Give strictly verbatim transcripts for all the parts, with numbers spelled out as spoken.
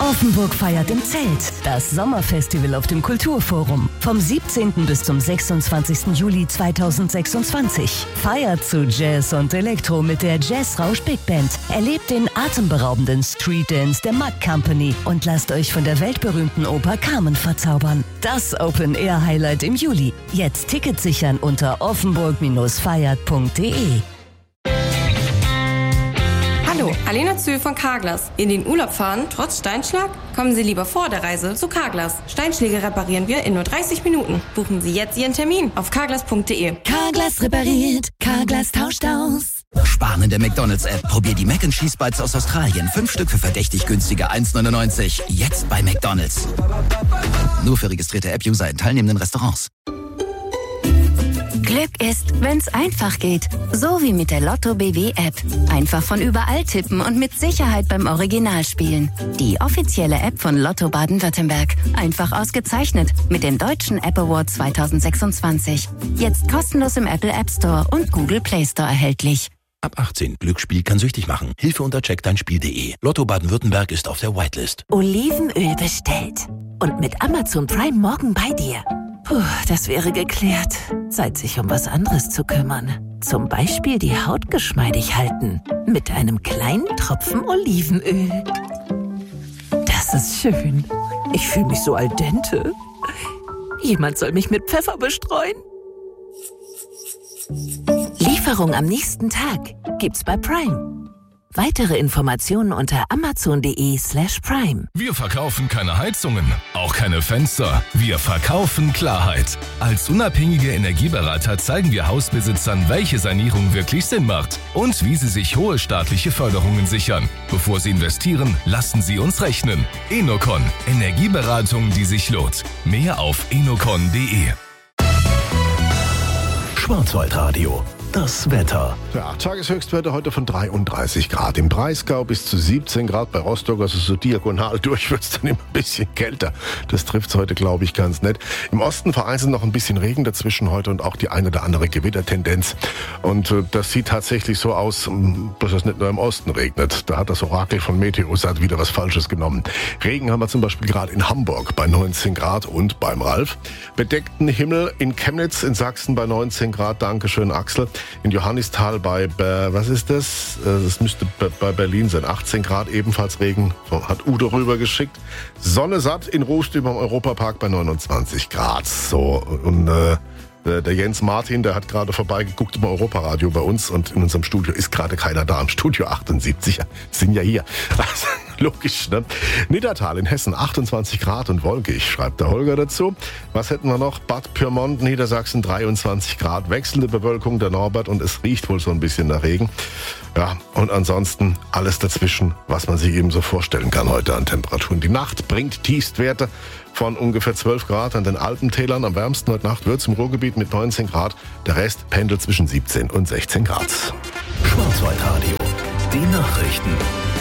Offenburg feiert im Zelt. Das Sommerfestival auf dem Kulturforum. Vom siebzehnten bis zum sechsundzwanzigsten Juli zweitausendsechsundzwanzig. Feiert zu Jazz und Elektro mit der Jazzrausch Big Band. Erlebt den atemberaubenden Street Dance der Mack Company und lasst euch von der weltberühmten Oper Carmen verzaubern. Das Open-Air-Highlight im Juli. Jetzt Tickets sichern unter offenburg feiert punkt de. Hallo, Alena Zühl von Carglass. In den Urlaub fahren, trotz Steinschlag? Kommen Sie lieber vor der Reise zu Carglass. Steinschläge reparieren wir in nur dreißig Minuten. Buchen Sie jetzt Ihren Termin auf carglass punkt de. Carglass repariert, Carglass tauscht aus. Sparen in der McDonalds-App. Probier die Mac and Cheese Bites aus Australien. Fünf Stück für verdächtig günstige eins neunundneunzig. Jetzt bei McDonalds. Nur für registrierte App-User in teilnehmenden Restaurants. Glück ist, wenn's einfach geht. So wie mit der Lotto B W App. Einfach von überall tippen und mit Sicherheit beim Original spielen. Die offizielle App von Lotto Baden-Württemberg. Einfach ausgezeichnet mit dem Deutschen App Award zweitausendsechsundzwanzig. Jetzt kostenlos im Apple App Store und Google Play Store erhältlich. Ab achtzehn. Glücksspiel kann süchtig machen. Hilfe unter check dein spiel punkt de. Lotto Baden-Württemberg ist auf der Whitelist. Olivenöl bestellt. Und mit Amazon Prime morgen bei dir. Puh, das wäre geklärt. Zeit, sich um was anderes zu kümmern. Zum Beispiel die Haut geschmeidig halten. Mit einem kleinen Tropfen Olivenöl. Das ist schön. Ich fühle mich so al dente. Jemand soll mich mit Pfeffer bestreuen. Lieferung am nächsten Tag gibt's bei Prime. Weitere Informationen unter amazon.de slash prime. Wir verkaufen keine Heizungen, auch keine Fenster. Wir verkaufen Klarheit. Als unabhängige Energieberater zeigen wir Hausbesitzern, welche Sanierung wirklich Sinn macht und wie sie sich hohe staatliche Förderungen sichern. Bevor sie investieren, lassen sie uns rechnen. Enocon. Energieberatung, die sich lohnt. Mehr auf enocon punkt de. Schwarzwaldradio. Das Wetter. Ja, Tageshöchstwerte heute von dreiunddreißig Grad. Im Breisgau bis zu siebzehn Grad bei Rostock, also so diagonal durch wird es dann immer ein bisschen kälter. Das trifft es heute, glaube ich, ganz nett. Im Osten vereinzelt noch ein bisschen Regen dazwischen heute und auch die eine oder andere Gewittertendenz. Und äh, das sieht tatsächlich so aus, dass es nicht nur im Osten regnet. Da hat das Orakel von Meteosat wieder was Falsches genommen. Regen haben wir zum Beispiel gerade in Hamburg bei neunzehn Grad und beim Ralf. Bedeckten Himmel in Chemnitz in Sachsen bei neunzehn Grad. Dankeschön, Axel. In Johannisthal bei, äh, was ist das? Äh, das müsste bei Berlin sein. achtzehn Grad, ebenfalls Regen. Hat Udo rübergeschickt. Sonne satt in Rust über dem Europapark bei neunundzwanzig Grad. So, und äh, der Jens Martin, der hat gerade vorbeigeguckt im Europaradio bei uns und in unserem Studio ist gerade keiner da. Im Studio achtundsiebzig sind ja hier. Also, logisch, ne? Niddertal in Hessen achtundzwanzig Grad und wolkig, schreibt der Holger dazu. Was hätten wir noch? Bad Pyrmont, Niedersachsen dreiundzwanzig Grad. Wechselnde Bewölkung, der Norbert, und es riecht wohl so ein bisschen nach Regen. Ja, und ansonsten alles dazwischen, was man sich eben so vorstellen kann heute an Temperaturen. Die Nacht bringt Tiefstwerte von ungefähr zwölf Grad an den Alpentälern. Am wärmsten heute Nacht wird es im Ruhrgebiet mit neunzehn Grad. Der Rest pendelt zwischen siebzehn und sechzehn Grad. Schwarzwaldradio. Die Nachrichten.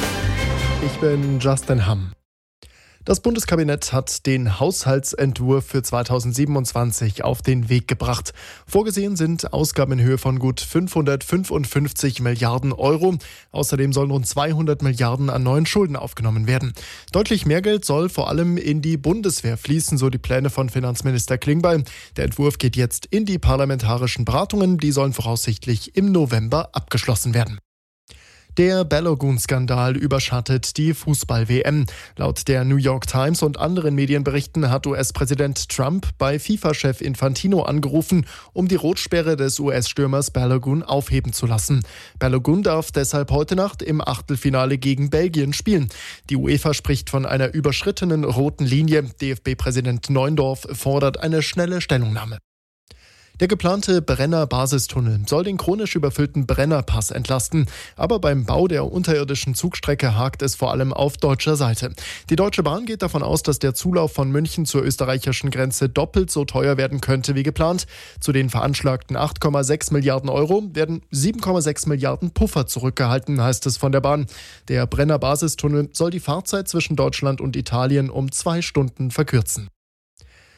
Ich bin Justin Hamm. Das Bundeskabinett hat den Haushaltsentwurf für zweitausendsiebenundzwanzig auf den Weg gebracht. Vorgesehen sind Ausgaben in Höhe von gut fünfhundertfünfundfünfzig Milliarden Euro. Außerdem sollen rund zweihundert Milliarden an neuen Schulden aufgenommen werden. Deutlich mehr Geld soll vor allem in die Bundeswehr fließen, so die Pläne von Finanzminister Klingbeil. Der Entwurf geht jetzt in die parlamentarischen Beratungen. Die sollen voraussichtlich im November abgeschlossen werden. Der Balogun-Skandal überschattet die Fußball-W M. Laut der New York Times und anderen Medienberichten hat U S-Präsident Trump bei FIFA-Chef Infantino angerufen, um die Rotsperre des U S-Stürmers Balogun aufheben zu lassen. Balogun darf deshalb heute Nacht im Achtelfinale gegen Belgien spielen. Die UEFA spricht von einer überschrittenen roten Linie. D F B-Präsident Neuendorf fordert eine schnelle Stellungnahme. Der geplante Brenner-Basistunnel soll den chronisch überfüllten Brennerpass entlasten. Aber beim Bau der unterirdischen Zugstrecke hakt es vor allem auf deutscher Seite. Die Deutsche Bahn geht davon aus, dass der Zulauf von München zur österreichischen Grenze doppelt so teuer werden könnte wie geplant. Zu den veranschlagten acht Komma sechs Milliarden Euro werden sieben Komma sechs Milliarden Puffer zurückgehalten, heißt es von der Bahn. Der Brenner-Basistunnel soll die Fahrzeit zwischen Deutschland und Italien um zwei Stunden verkürzen.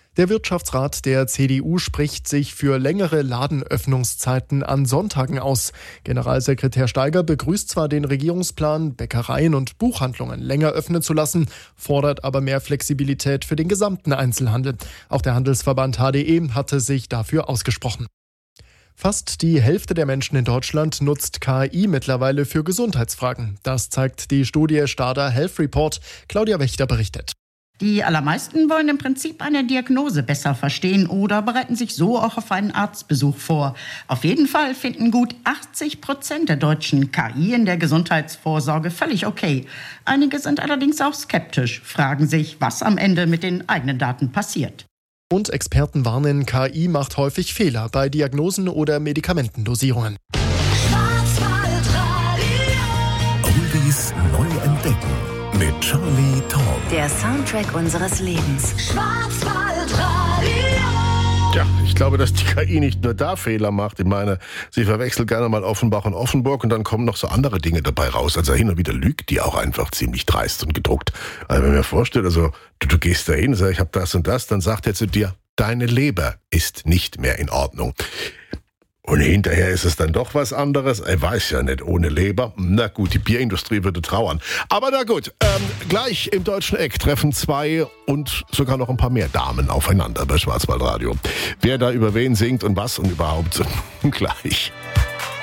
Der Wirtschaftsrat der C D U spricht sich für längere Ladenöffnungszeiten an Sonntagen aus. Generalsekretär Steiger begrüßt zwar den Regierungsplan, Bäckereien und Buchhandlungen länger öffnen zu lassen, fordert aber mehr Flexibilität für den gesamten Einzelhandel. Auch der Handelsverband H D E hatte sich dafür ausgesprochen. Fast die Hälfte der Menschen in Deutschland nutzt K I mittlerweile für Gesundheitsfragen. Das zeigt die Studie Stada Health Report. Claudia Wächter berichtet. Die allermeisten wollen im Prinzip eine Diagnose besser verstehen oder bereiten sich so auch auf einen Arztbesuch vor. Auf jeden Fall finden gut achtzig Prozent der Deutschen K I in der Gesundheitsvorsorge völlig okay. Einige sind allerdings auch skeptisch, fragen sich, was am Ende mit den eigenen Daten passiert. Und Experten warnen, K I macht häufig Fehler bei Diagnosen oder Medikamentendosierungen. Oldies neu entdecken mit Charlie Tong. Der Soundtrack unseres Lebens. Schwarzwaldradio. Ja, ich glaube, dass die K I nicht nur da Fehler macht. Ich meine, sie verwechselt gerne mal Offenbach und Offenburg und dann kommen noch so andere Dinge dabei raus. Also hin und wieder lügt die auch einfach ziemlich dreist und gedruckt. Also wenn man mir vorstellt, also du, du gehst da hin, sagst, ich habe das und das, dann sagt er zu dir, deine Leber ist nicht mehr in Ordnung. Und hinterher ist es dann doch was anderes. Ich weiß ja nicht, ohne Leber. Na gut, die Bierindustrie würde trauern. Aber na gut, ähm, gleich im Deutschen Eck treffen zwei und sogar noch ein paar mehr Damen aufeinander bei Schwarzwaldradio. Wer da über wen singt und was und überhaupt, gleich.